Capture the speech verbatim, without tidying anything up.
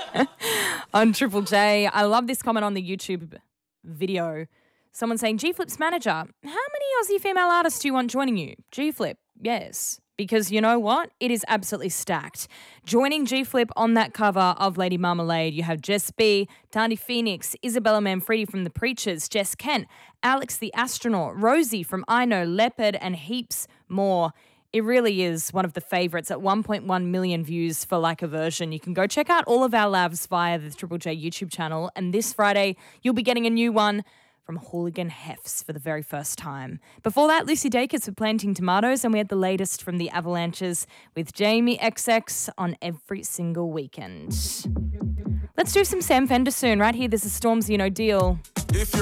on Triple J. I love this comment on the YouTube video. Someone saying, G-Flip's manager, how many Aussie female artists do you want joining you? G-Flip, yes. Because you know what? It is absolutely stacked. Joining G-Flip on that cover of Lady Marmalade, you have Jess B, Tandy Phoenix, Isabella Manfredi from The Preachers, Jess Kent, Alex the Astronaut, Rosie from I Know, Leopard, and heaps more. It really is one of the favourites at one point one million views for Like a Version. You can go check out all of our labs via the Triple J YouTube channel. And this Friday, you'll be getting a new one from Hooligan Hefts for the very first time. Before that, Lucy Dacus with Planting Tomatoes, and we had the latest from the Avalanches with Jamie X X on Every Single Weekend. Let's do some Sam Fender soon. Right here, this is Stormzy and O'Deal.